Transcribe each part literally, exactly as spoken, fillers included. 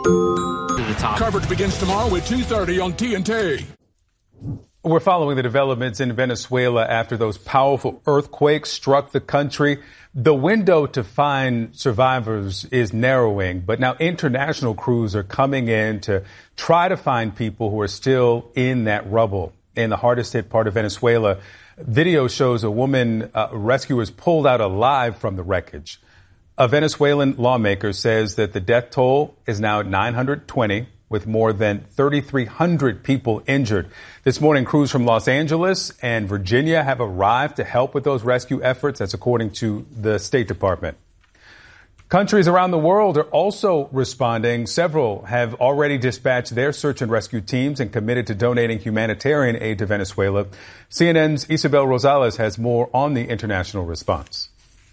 the top. Coverage begins tomorrow at two thirty on T N T. We're following the developments in Venezuela after those powerful earthquakes struck the country. The window to find survivors is narrowing, but now international crews are coming in to try to find people who are still in that rubble in the hardest hit part of Venezuela. Video shows a woman uh, rescuers pulled out alive from the wreckage. A Venezuelan lawmaker says that the death toll is now at nine hundred twenty, with more than thirty-three hundred people injured. This morning, crews from Los Angeles and Virginia have arrived to help with those rescue efforts. That's according to the State Department. Countries around the world are also responding. Several have already dispatched their search and rescue teams and committed to donating humanitarian aid to Venezuela. C N N's Isabel Rosales has more on the international response.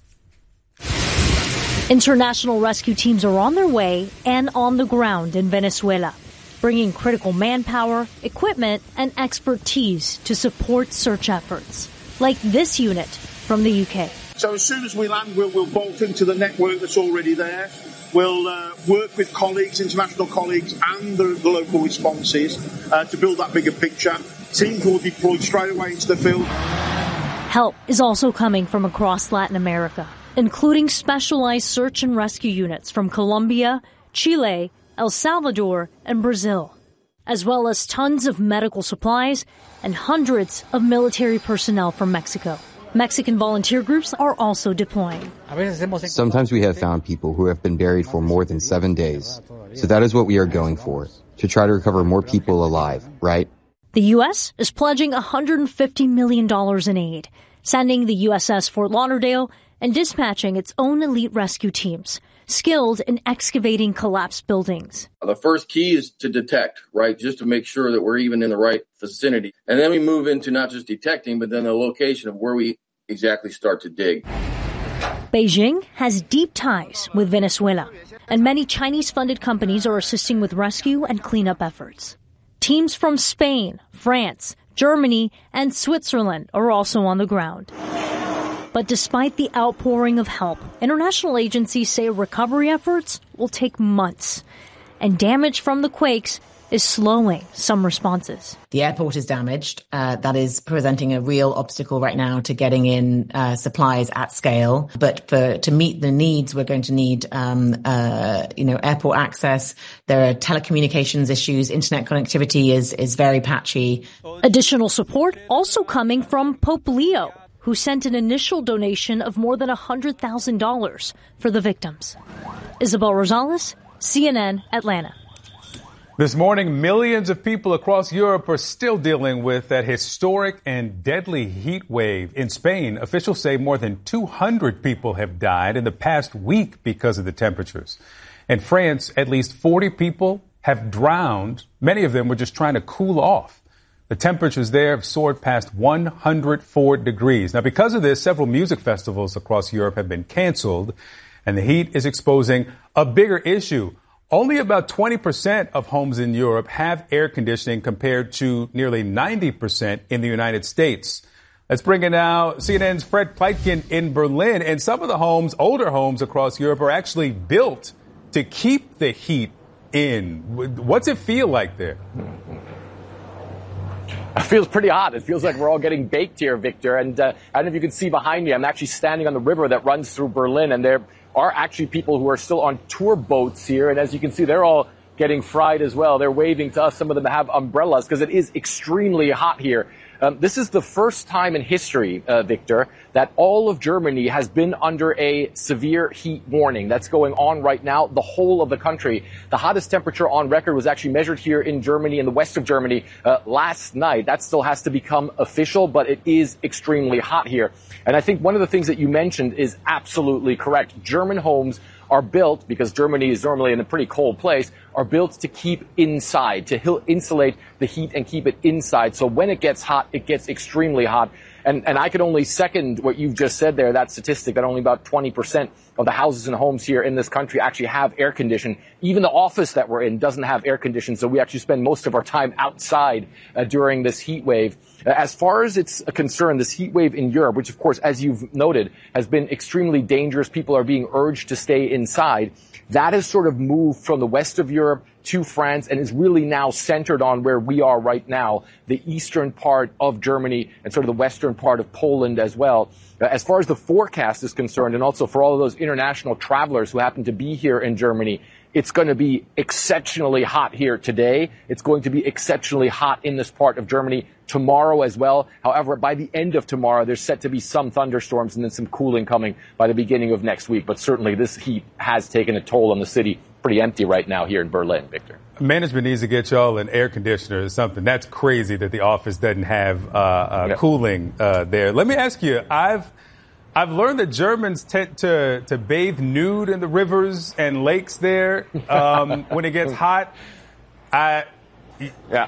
International rescue teams are on their way and on the ground in Venezuela, bringing critical manpower, equipment, and expertise to support search efforts, like this unit from the U K. So as soon as we land, we'll, we'll bolt into the network that's already there. We'll uh, work with colleagues, international colleagues, and the, the local responses uh, to build that bigger picture. Teams will deploy straight away into the field. Help is also coming from across Latin America, including specialized search and rescue units from Colombia, Chile, El Salvador, and Brazil, as well as tons of medical supplies and hundreds of military personnel from Mexico. Mexican volunteer groups are also deploying. Sometimes we have found people who have been buried for more than seven days. So that is what we are going for, to try to recover more people alive, right? The U S is pledging one hundred fifty million dollars in aid, sending the U S S Fort Lauderdale and dispatching its own elite rescue teams, skilled in excavating collapsed buildings. The first key is to detect, right, just to make sure that we're even in the right vicinity. And then we move into not just detecting, but then the location of where we exactly start to dig. Beijing has deep ties with Venezuela, and many Chinese-funded companies are assisting with rescue and cleanup efforts. Teams from Spain, France, Germany, and Switzerland are also on the ground. But despite the outpouring of help, international agencies say recovery efforts will take months, and damage from the quakes is slowing some responses. The airport is damaged. Uh, that is presenting a real obstacle right now to getting in uh, supplies at scale. But for to meet the needs, we're going to need, um, uh, you know, airport access. There are telecommunications issues. Internet connectivity is is very patchy. Additional support also coming from Pope Leo, who sent an initial donation of more than one hundred thousand dollars for the victims. Isabel Rosales, C N N, Atlanta. This morning, millions of people across Europe are still dealing with that historic and deadly heat wave. In Spain, officials say more than two hundred people have died in the past week because of the temperatures. In France, at least forty people have drowned. Many of them were just trying to cool off. The temperatures there have soared past one hundred four degrees. Now, because of this, several music festivals across Europe have been canceled, and the heat is exposing a bigger issue. Only about twenty percent of homes in Europe have air conditioning compared to nearly ninety percent in the United States. Let's bring in now C N N's Fred Pleitgen in Berlin. And some of the homes, older homes across Europe, are actually built to keep the heat in. What's it feel like there? It feels pretty hot. It feels like we're all getting baked here, Victor. And uh, I don't know if you can see behind me, I'm actually standing on the river that runs through Berlin, and there are actually people who are still on tour boats here. And as you can see, they're all getting fried as well. They're waving to us. Some of them have umbrellas because it is extremely hot here. Um, this is the first time in history, uh, Victor, that all of Germany has been under a severe heat warning. That's going on right now, the whole of the country. The hottest temperature on record was actually measured here in Germany, in the west of Germany, uh, last night. That still has to become official, but it is extremely hot here. And I think one of the things that you mentioned is absolutely correct. German homes are built, because Germany is normally in a pretty cold place, are built to keep inside, to insulate the heat and keep it inside. So when it gets hot, it gets extremely hot. And, and I could only second what you've just said there, that statistic, that only about twenty percent of the houses and homes here in this country actually have air conditioning. Even the office that we're in doesn't have air conditioning, so we actually spend most of our time outside uh, during this heat wave. Uh, as far as it's concerned, this heat wave in Europe, which of course, as you've noted, has been extremely dangerous. People are being urged to stay inside. That has sort of moved from the west of Europe to France and is really now centered on where we are right now, the eastern part of Germany and sort of the western part of Poland as well. As far as the forecast is concerned, and also for all of those international travelers who happen to be here in Germany, it's going to be exceptionally hot here today. It's going to be exceptionally hot in this part of Germany tomorrow as well. However, by the end of tomorrow, there's set to be some thunderstorms and then some cooling coming by the beginning of next week. But certainly this heat has taken a toll on the city. Pretty empty right now here in Berlin, Victor. Management needs to get y'all an air conditioner or something. That's crazy that the office doesn't have uh, uh, yeah. cooling uh, there. Let me ask you, I've I've learned that Germans tend to, to bathe nude in the rivers and lakes there um, when it gets hot. I yeah.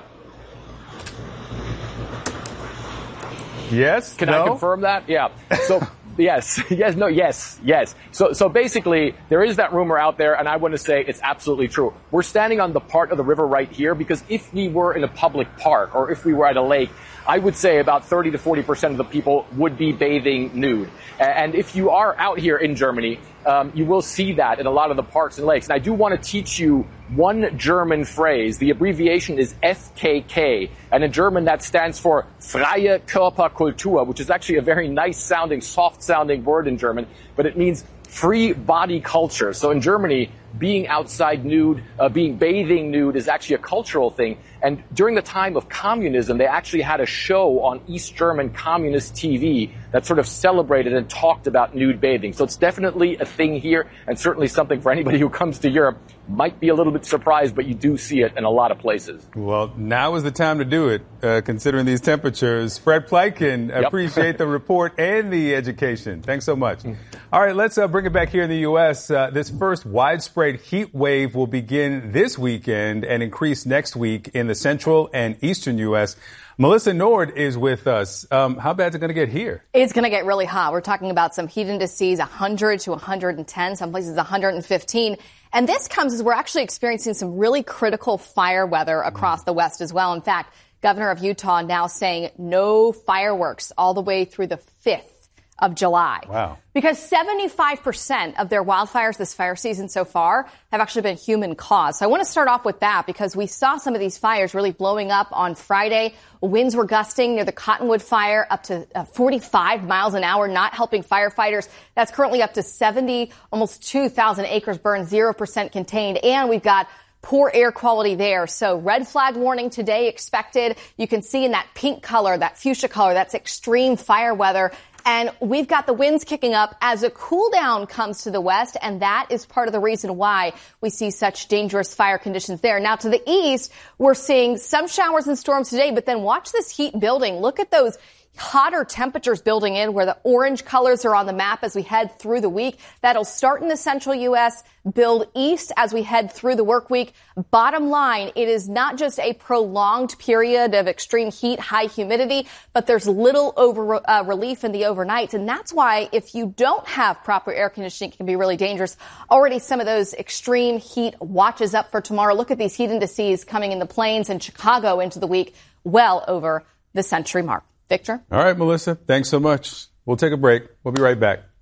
Yes. Can no? I confirm that? Yeah. So. Yes, yes, no, yes, yes. So, so basically, there is that rumor out there, and I want to say it's absolutely true. We're standing on the part of the river right here because if we were in a public park or if we were at a lake, I would say about thirty to forty percent of the people would be bathing nude. And if you are out here in Germany, um, you will see that in a lot of the parks and lakes. And I do want to teach you one German phrase. The abbreviation is F K K. And in German, that stands for Freie Körperkultur, which is actually a very nice sounding, soft sounding word in German, but it means free body culture. So in Germany, being outside nude, uh, being bathing nude is actually a cultural thing. And during the time of communism, they actually had a show on East German communist T V that sort of celebrated and talked about nude bathing. So it's definitely a thing here and certainly something for anybody who comes to Europe. Might be a little bit surprised, but you do see it in a lot of places. Well, now is the time to do it, uh, considering these temperatures. Fred Pleitgen, yep. appreciate the report and the education. Thanks so much. All right, let's uh, bring it back here in the U S. Uh, this first widespread heat wave will begin this weekend and increase next week in the central and eastern U S. Melissa Nord is with us. Um, how bad is it going to get here? It's going to get really hot. We're talking about some heat indices, one hundred to one hundred ten, some places one hundred fifteen. And this comes as we're actually experiencing some really critical fire weather across the West as well. In fact, Governor of Utah now saying no fireworks all the way through the fifth of July. Wow. Because seventy-five percent of their wildfires this fire season so far have actually been human caused. So I want to start off with that because we saw some of these fires really blowing up on Friday. Winds were gusting near the Cottonwood fire up to uh, forty-five miles an hour, not helping firefighters. That's currently up to seventy, almost two thousand acres burned, zero percent contained. And we've got poor air quality there. So red flag warning today expected. You can see in that pink color, that fuchsia color, that's extreme fire weather. And we've got the winds kicking up as a cool down comes to the west, and that is part of the reason why we see such dangerous fire conditions there. Now, to the east, we're seeing some showers and storms today, but then watch this heat building. Look at those hotter temperatures building in where the orange colors are on the map as we head through the week. That'll start in the central U S, build east as we head through the work week. Bottom line, it is not just a prolonged period of extreme heat, high humidity, but there's little over uh, relief in the overnights. And that's why if you don't have proper air conditioning, it can be really dangerous. Already some of those extreme heat watches up for tomorrow. Look at these heat indices coming in the plains and Chicago into the week, well over the century mark. Victor? All right, Melissa. Thanks so much. We'll take a break. We'll be right back.